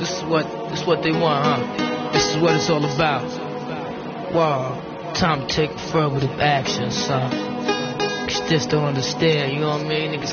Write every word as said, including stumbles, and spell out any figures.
This is what, this is what they want, huh? This is what it's all about. Wow, time to take affirmative action, son. Cause just don't understand, you know what I mean? Niggas